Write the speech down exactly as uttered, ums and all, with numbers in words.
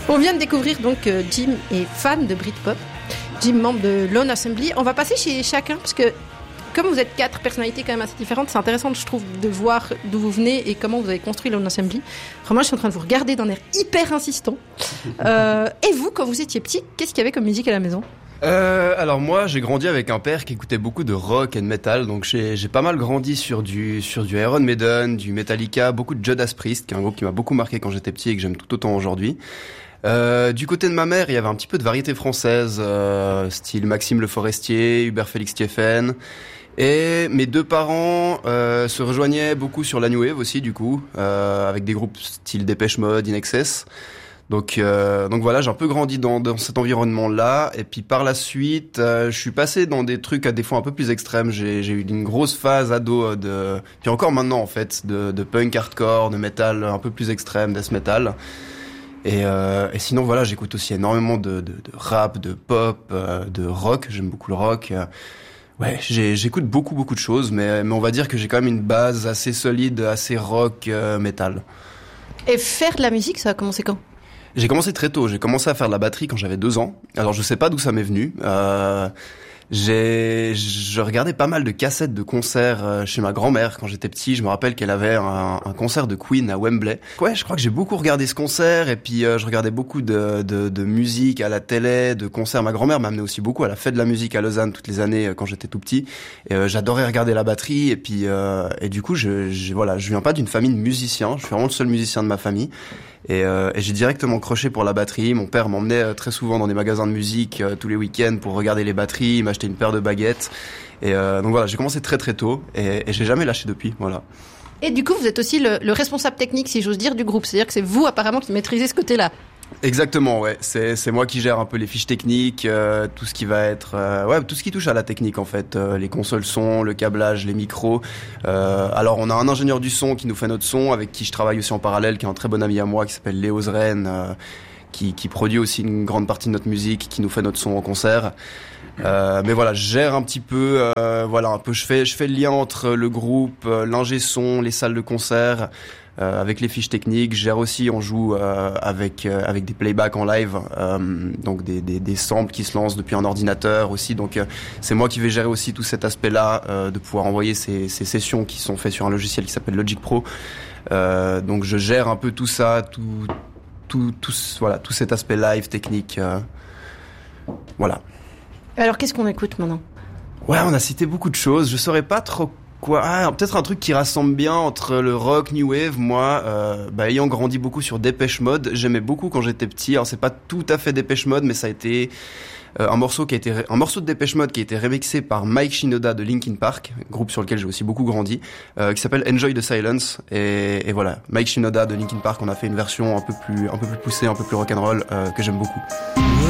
On vient de découvrir donc que Jim est fan de Britpop. Jim, membre de Lone Assembly. On va passer chez chacun parce que comme vous êtes quatre personnalités quand même assez différentes, c'est intéressant, je trouve, de voir d'où vous venez et comment vous avez construit Lone Assembly. Vraiment, je suis en train de vous regarder d'un air hyper insistant. Euh, et vous, quand vous étiez petit, qu'est-ce qu'il y avait comme musique à la maison ? Euh, alors moi, j'ai grandi avec un père qui écoutait beaucoup de rock et de metal, donc j'ai, j'ai pas mal grandi sur du sur du Iron Maiden, du Metallica, beaucoup de Judas Priest, qui est un groupe qui m'a beaucoup marqué quand j'étais petit et que j'aime tout autant aujourd'hui. Euh, du côté de ma mère, il y avait un petit peu de variété française, euh, style Maxime Le Forestier, Hubert Félix Thieffen. Et mes deux parents euh, se rejoignaient beaucoup sur la New Wave aussi, du coup, euh, avec des groupes style Depeche Mode, In Excess. Donc, euh, donc voilà, j'ai un peu grandi dans, dans cet environnement-là. Et puis par la suite, euh, je suis passé dans des trucs à des fois un peu plus extrêmes. J'ai, j'ai eu une grosse phase ado de, puis encore maintenant en fait, de, de punk hardcore, de metal un peu plus extrême, death metal. Et, euh, et sinon voilà, j'écoute aussi énormément de, de, de rap, de pop, euh, de rock. J'aime beaucoup le rock. Ouais, j'ai, j'écoute beaucoup beaucoup de choses, mais, mais on va dire que j'ai quand même une base assez solide, assez rock, euh, metal. Et faire de la musique, ça a commencé quand ? J'ai commencé très tôt. J'ai commencé à faire de la batterie quand j'avais deux ans. Alors je sais pas d'où ça m'est venu. Euh, j'ai, je regardais pas mal de cassettes de concerts chez ma grand-mère quand j'étais petit. Je me rappelle qu'elle avait un, un concert de Queen à Wembley. Ouais, je crois que j'ai beaucoup regardé ce concert et puis euh, je regardais beaucoup de, de, de musique à la télé, de concerts. Ma grand-mère m'amenait aussi beaucoup à la fête de la musique à Lausanne toutes les années quand j'étais tout petit. Et euh, j'adorais regarder la batterie et puis euh, et du coup, je, je voilà, je viens pas d'une famille de musiciens. Je suis vraiment le seul musicien de ma famille. Et, euh, et j'ai directement croché pour la batterie. Mon père m'emmenait euh, très souvent dans des magasins de musique euh, tous les week-ends pour regarder les batteries. Il m'achetait une paire de baguettes. Et euh, donc voilà, j'ai commencé très très tôt et, et j'ai jamais lâché depuis. Voilà. Et du coup, vous êtes aussi le, le responsable technique, si j'ose dire, du groupe. C'est-à-dire que c'est vous apparemment qui maîtrisez ce côté-là. Exactement, ouais. C'est c'est moi qui gère un peu les fiches techniques, euh, tout ce qui va être, euh, ouais, tout ce qui touche à la technique en fait, euh, les consoles son, le câblage, les micros. Euh, alors on a un ingénieur du son qui nous fait notre son, avec qui je travaille aussi en parallèle, qui est un très bon ami à moi, qui s'appelle Léo Zren, euh, qui qui produit aussi une grande partie de notre musique, qui nous fait notre son en concert. Euh, mais voilà, je gère un petit peu, euh, voilà, un peu, je fais je fais le lien entre le groupe, euh, l'ingé son, les salles de concert. Euh, avec les fiches techniques, je gère aussi, on joue euh, avec euh, avec des playbacks en live, euh, donc des, des des samples qui se lancent depuis un ordinateur aussi. Donc euh, c'est moi qui vais gérer aussi tout cet aspect-là, euh, de pouvoir envoyer ces ces sessions qui sont faites sur un logiciel qui s'appelle Logic Pro. Euh, donc je gère un peu tout ça, tout tout tout voilà, tout cet aspect live technique. Euh, voilà. Alors qu'est-ce qu'on écoute maintenant ? Ouais, on a cité beaucoup de choses. Je saurais pas trop. Quoi ah, peut-être un truc qui rassemble bien entre le rock, new wave. Moi, euh, bah, ayant grandi beaucoup sur Depeche Mode, j'aimais beaucoup quand j'étais petit. Alors c'est pas tout à fait Depeche Mode, mais ça a été euh, un morceau qui a été un morceau de Depeche Mode qui a été remixé par Mike Shinoda de Linkin Park, groupe sur lequel j'ai aussi beaucoup grandi, euh, qui s'appelle Enjoy the Silence. Et, et voilà, Mike Shinoda de Linkin Park, on a fait une version un peu plus un peu plus poussée, un peu plus rock'n'roll, euh, que j'aime beaucoup.